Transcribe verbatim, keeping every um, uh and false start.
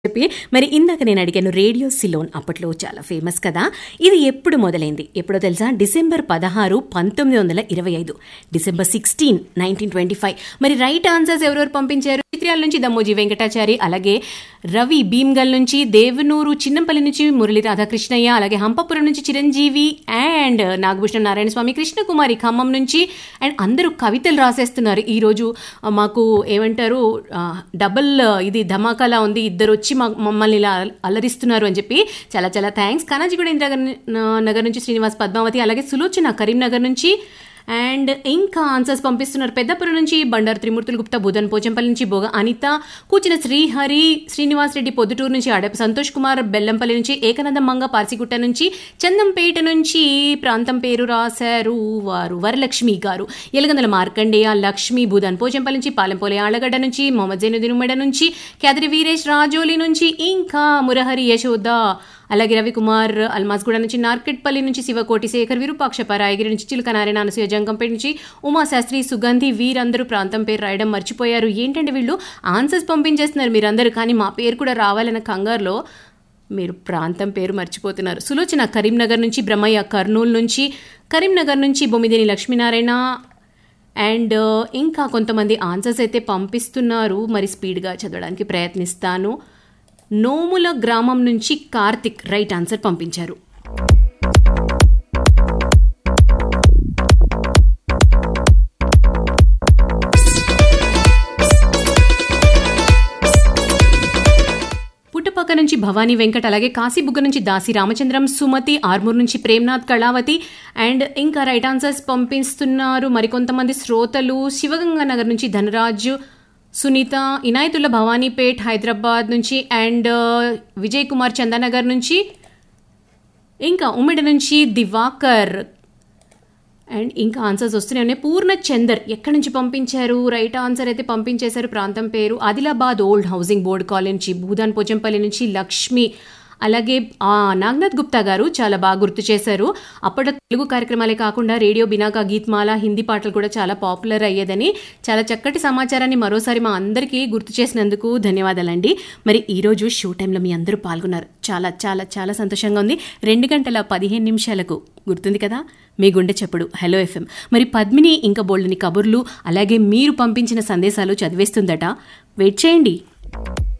చెప్పి మరి ఇందాక నేను అడిగాను రేడియో సిలోన్ అప్పట్లో చాలా ఫేమస్ కదా. ఇది ఎప్పుడు మొదలైంది ఎప్పుడో తెలుసా? డిసెంబర్ పదహారు పంతొమ్మిది వందల ఇరవై ఐదు December sixteen nineteen twenty five మరి రైట్ ఆన్సర్స్ ఎవరెవరు పంపించారు? చిత్రాల నుంచి దమ్మోజీ వెంకటాచారి, అలాగే రవి భీమ్గల్ నుంచి, దేవనూరు చిన్నంపల్లి నుంచి మురళి రాధాకృష్ణయ్య, అలాగే హంపాపురం నుంచి చిరంజీవి అండ్ నాగభూషణ నారాయణ స్వామి, కృష్ణకుమారి ఖమ్మం నుంచి. అండ్ అందరూ కవితలు రాసేస్తున్నారు ఈరోజు. మాకు ఏమంటారు డబుల్ ఇది ధమాకాలా ఉంది, ఇద్దరు వచ్చి మా మమ్మల్ని ఇలా అల్లరిస్తున్నారు అని చెప్పి చాలా చాలా థ్యాంక్స్. కానాజీగూడ ఇందిరాగర్ నగర్ నుంచి శ్రీనివాస్ పద్మావతి, అలాగే సులోచన కరీంనగర్ నుంచి. అండ్ ఇంకా ఆన్సర్స్ పంపిస్తున్నారు పెద్దపురం నుంచి బండారు త్రిమూర్తులు గుప్తా, బుధన్ పోచంపల్లి నుంచి బోగ అనిత, కూచిన శ్రీహరి, శ్రీనివాస్ రెడ్డి పొద్దుటూరు నుంచి, అడప సంతోష్ కుమార్ బెల్లంపల్లి నుంచి, ఏకనందం మంగ పార్సిగుట్ట నుంచి, చందంపేట నుంచి ప్రాంతం పేరు రాశారు వారు వరలక్ష్మి గారు, ఎలగందల మార్కండేయ లక్ష్మి, బుధన్ పోచంపల్లి నుంచి, పాలెంపోలే ఆళ్లగడ్డ నుంచి, మొహమ్మద్ జైనుద్దీన్ ఉమ్మడ నుంచి, కేదరి వీరేష్ రాజోలి నుంచి, ఇంకా మురహరి యశోద, అలాగే రవికుమార్ అల్మాస్గూడ నుంచి, నార్కెట్పల్లి నుంచి శివకోటి శేఖర్, విరూపాక్ష రాయగిరి నుంచి, చిలుక నారాయణ అనసూయ జంకంపేట నుంచి, ఉమాశాస్త్రి, సుగంధి, వీరందరూ ప్రాంతం పేరు రాయడం మర్చిపోయారు. ఏంటంటే వీళ్ళు ఆన్సర్స్ పంపించేస్తున్నారు మీరందరూ, కానీ మా పేరు కూడా రావాలన్న కంగారులో మీరు ప్రాంతం పేరు మర్చిపోతున్నారు. సులోచన కరీంనగర్ నుంచి, బ్రహ్మయ్య కర్నూలు నుంచి, కరీంనగర్ నుంచి బొమ్మిదేని లక్ష్మీనారాయణ అండ్ ఇంకా కొంతమంది ఆన్సర్స్ అయితే పంపిస్తున్నారు. మరి స్పీడ్గా చదవడానికి ప్రయత్నిస్తాను. నోముల గ్రామం నుంచి కార్తిక్ రైట్ ఆన్సర్ పంపించారు. పుట్టపక్క నుంచి భవానీ వెంకట్, అలాగే కాశీబుగ్గ నుంచి దాసి రామచంద్రం, సుమతి, ఆర్మూర్ నుంచి ప్రేమ్నాథ్ కళావతి అండ్ ఇంకా రైట్ ఆన్సర్స్ పంపిస్తున్నారు మరికొంతమంది శ్రోతలు. శివగంగా నగర్ నుంచి ధనరాజు, సునీత, ఇనాయతుల్లా భవానీపేట్ హైదరాబాద్ నుంచి అండ్ విజయ్ కుమార్ చందానగర్ నుంచి, ఇంకా ఉమ్మిడి నుంచి దివాకర్ అండ్ ఇంకా ఆన్సర్స్ వస్తూనే ఉన్నాయి. పూర్ణ చందర్ ఎక్కడి నుంచి పంపించారు? రైట్ ఆన్సర్ అయితే పంపించేశారు. ప్రాంతం పేరు Adilabad old housing board colony నుంచి, భూదాన్ పోచంపల్లి నుంచి లక్ష్మి, అలాగే నాగనాథ్ గుప్తా గారు చాలా బాగా గుర్తు చేశారు. అప్పటి తెలుగు కార్యక్రమాలే కాకుండా రేడియో బినాకా గీత్మాల హిందీ పాటలు కూడా చాలా పాపులర్ అయ్యేదని చాలా చక్కటి సమాచారాన్ని మరోసారి మా అందరికీ గుర్తు చేసినందుకు ధన్యవాదాలండి. మరి ఈరోజు షో టైంలో మీ అందరూ పాల్గొన్నారు, చాలా చాలా చాలా సంతోషంగా ఉంది. రెండు గంటల పదిహేను నిమిషాలకు గుర్తుంది కదా మీ గుండె చెప్పుడు హలో ఎఫ్ఎం. మరి పద్మిని ఇంకా బోల్డ్ని కబుర్లు అలాగే మీరు పంపించిన సందేశాలు చదివేస్తుందట. వెయిట్ చేయండి.